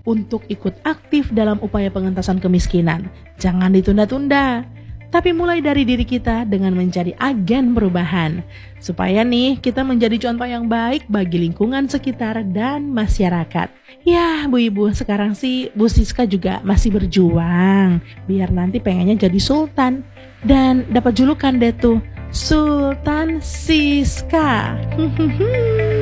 untuk ikut aktif dalam upaya pengentasan kemiskinan. Jangan ditunda-tunda, tapi mulai dari diri kita dengan menjadi agen perubahan. Supaya nih kita menjadi contoh yang baik bagi lingkungan sekitar dan masyarakat. Ya Bu Ibu, sekarang sih Bu Siska juga masih berjuang biar nanti pengennya jadi sultan. Dan dapat julukan deh tuh, Sultan Siska.